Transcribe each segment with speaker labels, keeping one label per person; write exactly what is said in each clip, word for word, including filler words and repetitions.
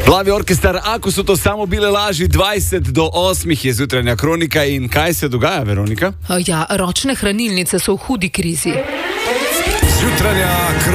Speaker 1: Plavi orkestar, ako so to samo bile laži, dvajset do osmih je jutranja kronika in kaj se dogaja, Veronika?
Speaker 2: Ja, ročne hranilnice so v hudi krizi.
Speaker 3: Jutranja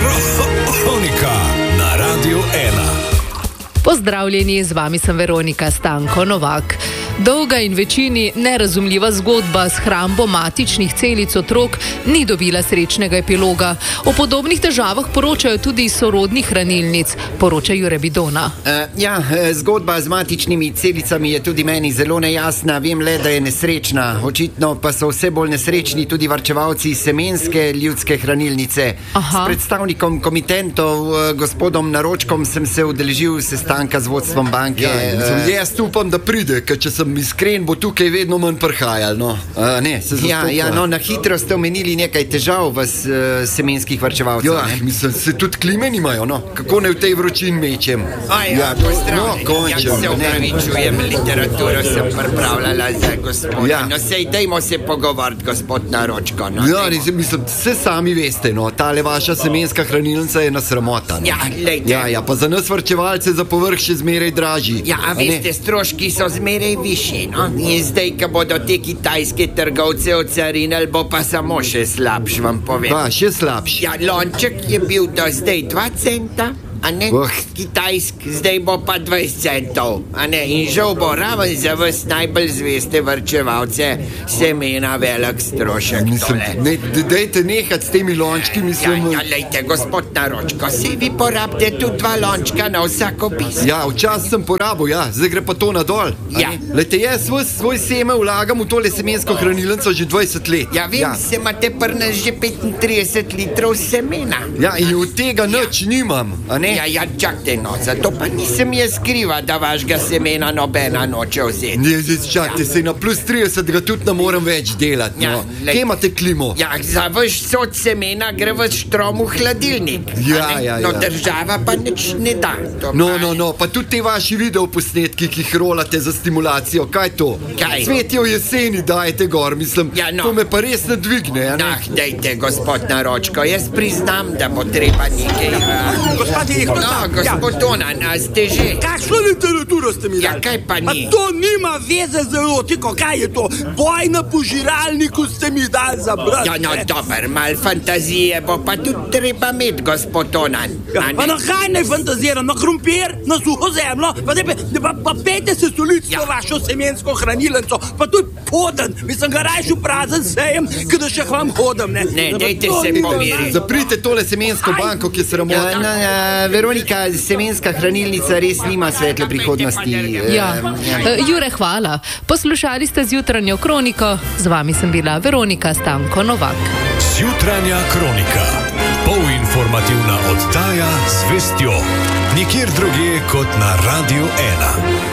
Speaker 3: kronika na Radiu ena.
Speaker 2: Pozdravljeni, z vami sem Veronika Stanko Novak. Dolga in večini nerazumljiva zgodba s hrambo matičnih celic otrok ni dobila srečnega epiloga. O podobnih težavah poročajo tudi sorodnih hranilnic, poroča Jure Bidona.
Speaker 4: Uh, ja, zgodba z matičnimi celicami je tudi meni zelo nejasna. Vem le, da je nesrečna. Očitno pa so vse bolj nesrečni tudi varčevalci semenske ljudske hranilnice.
Speaker 2: Aha.
Speaker 4: S predstavnikom komitentov, gospodom Naročkom, sem se udeležil sestanka z vodstvom banke.
Speaker 5: Ja, uh, jaz upam, da pride, ker če sem iskren, bo tukaj vedno manj prihajal. No. Uh, ne, se
Speaker 4: ja, ja, no, na hitro ste omenili nekaj težav v uh, semenskih varčevalcev.
Speaker 5: Ja, mislim, se tudi klime nimajo, no. Kako ne v tej vročini mečem?
Speaker 4: Aj, ja, no, končem. Ja, se upravičujem, literaturo sem pripravljala za gospoda. Ja. No, sej, dajmo se pogovoriti, gospod Naročko. No,
Speaker 5: ja, ne, mislim, vse sami veste, no, tale vaša semenska hranilnica je nasramota. No.
Speaker 4: Ja, lejte.
Speaker 5: Ja, ja, pa za nas varčevalce za povrh še zmeraj dražji.
Speaker 4: Ja, a veste, stroški so zmeraj višji. No? In zdaj, ko bodo te kitajske trgovce ocarinili, bo pa samo še slabš, vam povem.
Speaker 5: Pa, še slabš.
Speaker 4: Ja, lonček je bil do zdaj dva centa, a ne?
Speaker 5: Oh.
Speaker 4: Kitajsk, zdaj bo pa dvajset centov, a ne? In žal bo raven za vas najbolj zveste vrčevalce semena velik strošek.
Speaker 5: Mislim, ne, dejte nehati s temi lončki, mislim...
Speaker 4: Ja, ja, lejte, gospod Naročko, se vi porabite tudi dva lončka na vsako piso.
Speaker 5: Ja, včasih sem porabil, ja, zdaj gre pa to nadol.
Speaker 4: Ja.
Speaker 5: Lejte, jaz svoj, svoj seme vlagam v tole semensko hranilnico že dvajset let.
Speaker 4: Ja, vem, ja. Se imate pri nas že petintrideset litrov semena.
Speaker 5: Ja, in od tega nič ja. nimam, a ne?
Speaker 4: Ja, ja, čakajte, no, zato pa nisem jaz skriva, da vašega semena nobena noče vzeti.
Speaker 5: Ne, zdaj čakajte, ja. se na plus trideset ga tudi ne morem več delati,
Speaker 4: ja,
Speaker 5: no. Kje imate klimo?
Speaker 4: Ja, za vaš sod semena gre v štrom v hladilnik.
Speaker 5: Ja, ja, ja.
Speaker 4: No, država pa nič ne da. To
Speaker 5: no,
Speaker 4: pa...
Speaker 5: no, no, pa tudi te vaši videoposnetki, ki jih rolate za stimulacijo, kaj to?
Speaker 4: Kaj?
Speaker 5: Cvetje v jeseni dajete gor, mislim,
Speaker 4: ja, no.
Speaker 5: To me pa res ne dvigne, a ne?
Speaker 4: Ah, dejte, gospod Naročko, jaz priznam, da bo treba nekaj... Uh...
Speaker 6: Gospodi,
Speaker 4: No, gospod Onan, a ste že?
Speaker 6: Kakšno literaturo ste mi dali?
Speaker 4: Ja, kaj pa ni?
Speaker 6: A to nima veze z erotiko, kaj je to? Boj na požiralniku ste mi dali za brat.
Speaker 4: Ja, no, dober, mal fantazije bo pa tudi treba imeti, gospod Onan.
Speaker 6: Ja, pa na kaj ne fantaziram? Na krompir, na suho zemljo, pa, pa, pa, pa pejte se solic ja. vašo semensko hranilnico, pa tudi poden. Mislim, ga rajšu prazen sejem, kada še vam hodam, ne?
Speaker 4: Ne, dejte se pomiriti.
Speaker 5: Zaprite tole semensko banko, ki se ramota.
Speaker 4: Ja, no, ja, Veronika, semenska hranilnica res nima svetle prihodnosti.
Speaker 2: Ja. Ja. Jure, hvala. Poslušali ste zjutranjo kroniko, z vami sem bila Veronika Stanko Novak.
Speaker 3: Zjutranja kronika, polinformativna oddaja z vestjo, nikjer drugje kot na Radiu ena.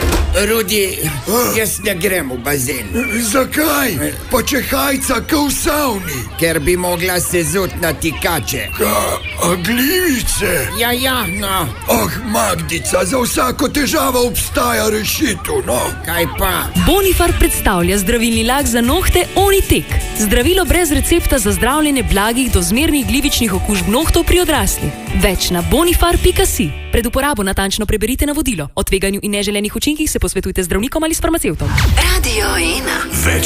Speaker 4: Rudi, jaz ne grem v bazen.
Speaker 5: Zakaj? Pa če hajca ka v savni.
Speaker 4: Ker bi mogla se zut na tikače.
Speaker 5: Ka, a glivice?
Speaker 4: Ja, ja, no.
Speaker 5: Ah, Magdica, za vsako težavo obstaja rešitev, no.
Speaker 4: Kaj pa?
Speaker 7: Bonifar predstavlja zdravilni lak za nohte Onitek. Zdravilo brez recepta za zdravljenje blagih do zmernih glivičnih okužb nohtov pri odraslih. Več na bonifar pika si. Pred uporabo natančno preberite navodilo. O tveganju in neželenih učinkih se posvetujte z zdravnikom ali s farmacevtom.
Speaker 8: Radio ena.